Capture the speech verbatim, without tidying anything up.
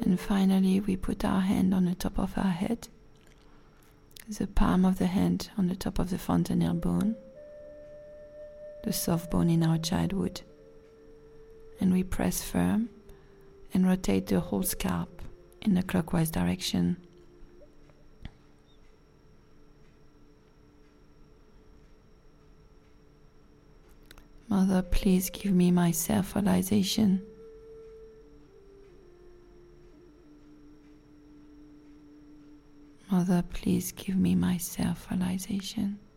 And finally, we put our hand on the top of our head, the palm of the hand on the top of the fontanelle bone, the soft bone in our childhood. And we press firm and rotate the whole scalp in a clockwise direction. Mother, please give me my self-realization. Mother, please give me my self-realization.